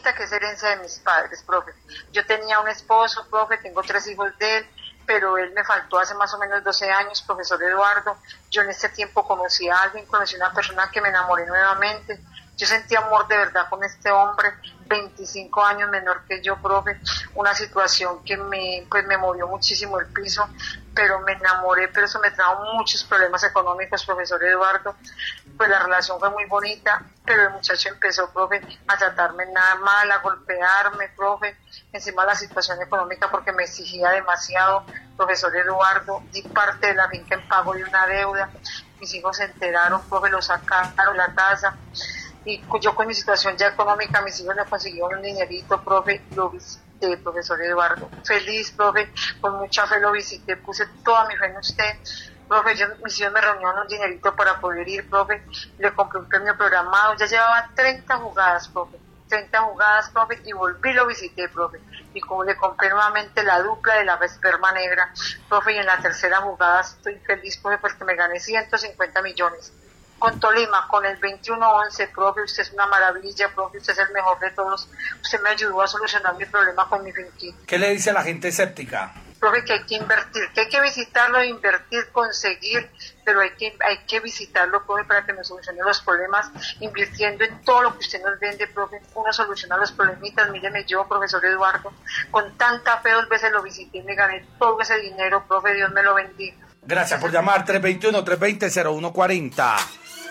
cuenta que es herencia de mis padres, profe. Yo tenía un esposo, profe, tengo 3 hijos de él, pero él me faltó hace más o menos 12 años, profesor Eduardo. Yo en este tiempo conocí a alguien, conocí a una persona que me enamoré nuevamente. Yo sentí amor de verdad con este hombre, 25 años menor que yo, profe, una situación que me movió muchísimo el piso, pero me enamoré, pero eso me trajo muchos problemas económicos, profesor Eduardo. Pues la relación fue muy bonita, pero el muchacho empezó, profe, a tratarme nada mal, a golpearme, profe, encima de la situación económica porque me exigía demasiado, profesor Eduardo. Di parte de la finca en pago de una deuda, mis hijos se enteraron, profe, lo sacaron la casa. Y yo con mi situación ya económica, mis hijos me consiguieron un dinerito, profe, lo visité, profesor Eduardo. Feliz, profe, con mucha fe lo visité, puse toda mi fe en usted. Profe, mis hijos me reunieron un dinerito para poder ir, profe, le compré un premio programado, ya llevaba 30 jugadas, profe, y volví, lo visité, profe, y como le compré nuevamente la dupla de la esperma negra, profe, y en la tercera jugada estoy feliz, profe, porque me gané 150 millones. Con Tolima, con el 21-11, profe, usted es una maravilla, profe, usted es el mejor de todos, usted me ayudó a solucionar mi problema con mi finquita. ¿Qué le dice a la gente escéptica? Profe, que hay que invertir, que hay que visitarlo, invertir, conseguir, pero hay que visitarlo, profe, para que nos solucione los problemas, invirtiendo en todo lo que usted nos vende, profe, uno soluciona los problemitas. Míreme yo, profesor Eduardo, con tanta fe 2 veces lo visité y me gané todo ese dinero, profe, Dios me lo bendiga. Gracias por llamar, 321-320-0140.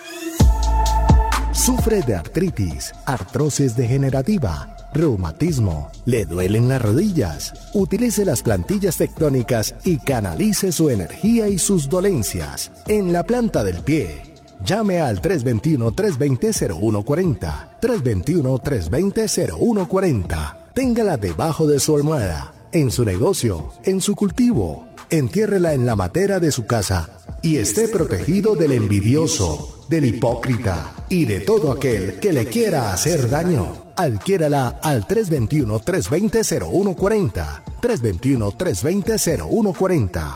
Sufre de artritis, artrosis degenerativa, reumatismo, le duelen las rodillas. Utilice las plantillas tectónicas y canalice su energía y sus dolencias en la planta del pie. Llame al 321-320-0140. 321-320-0140. Téngala debajo de su almohada, en su negocio, en su cultivo. Entiérrela en la matera de su casa y esté protegido del envidioso, del hipócrita y de todo aquel que le quiera hacer daño. Adquiérala al 321-320-0140. 321-320-0140.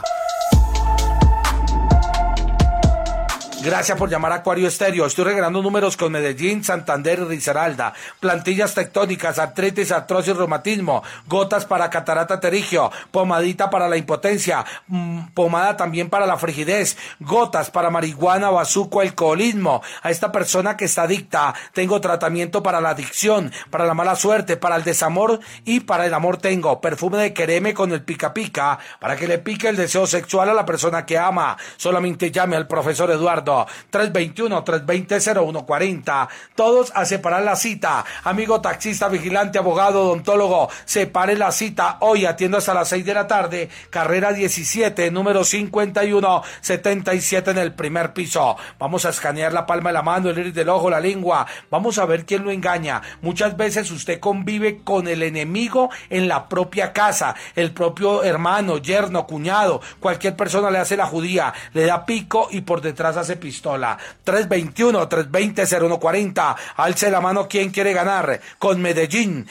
Gracias por llamar a Acuario Estéreo. Estoy regalando números con Medellín, Santander y Risaralda. Plantillas tectónicas, artritis, artrosis, reumatismo, gotas para catarata pterigio, pomadita para la impotencia, pomada también para la frigidez, gotas para marihuana, bazuco, alcoholismo. A esta persona que está adicta, tengo tratamiento para la adicción, para la mala suerte, para el desamor y para el amor tengo. Perfume de quereme con el pica pica, para que le pique el deseo sexual a la persona que ama. Solamente llame al profesor Eduardo. 321-320-0140. Todos a separar la cita. Amigo taxista, vigilante, abogado, odontólogo, separe la cita. Hoy atiendo hasta las 6 de la tarde. Carrera 17, número 5177 en el primer piso. Vamos a escanear la palma de la mano, el iris del ojo, la lengua. Vamos a ver quién lo engaña. Muchas veces usted convive con el enemigo en la propia casa. El propio hermano, yerno, cuñado. Cualquier persona le hace la judía. Le da pico y por detrás hace pistola. 321-320-0140. Alce la mano quien quiere ganar con Medellín.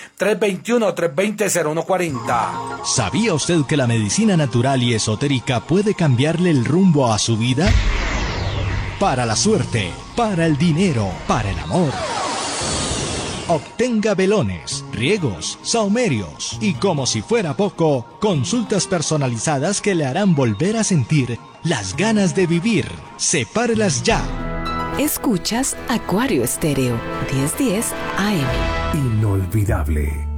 321-320-0140. ¿Sabía usted que la medicina natural y esotérica puede cambiarle el rumbo a su vida? Para la suerte, para el dinero, para el amor. Obtenga velones, riegos, saumerios y, como si fuera poco, consultas personalizadas que le harán volver a sentir las ganas de vivir. Sepárelas ya. Escuchas Acuario Estéreo, 1010 AM. Inolvidable.